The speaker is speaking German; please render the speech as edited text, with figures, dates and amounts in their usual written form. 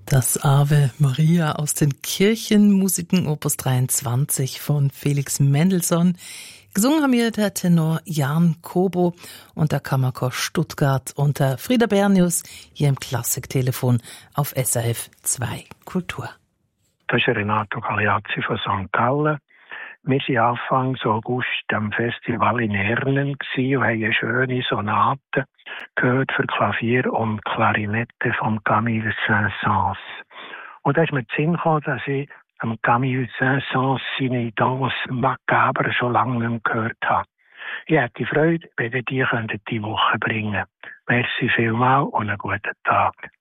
Das Ave Maria aus den Kirchenmusiken Opus 23 von Felix Mendelssohn. Gesungen haben hier der Tenor Jan Kobo und der Kammerchor Stuttgart unter Frieda Bernius hier im Klassiktelefon auf SRF 2 Kultur. Das ist Renato Cagliazzi von St. Gallen. Wir waren Anfang August am Festival in Ernen und haben eine schöne Sonate gehört für Klavier und Klarinette von Camille Saint-Saëns. Und da ist mir der Sinn gekommen, dass ich Camille Saint-Saëns seine Danse Macabre schon lange nicht mehr gehört habe. Ich hätte Freude, wenn ihr die Woche bringen könntet. Merci vielmals und einen guten Tag.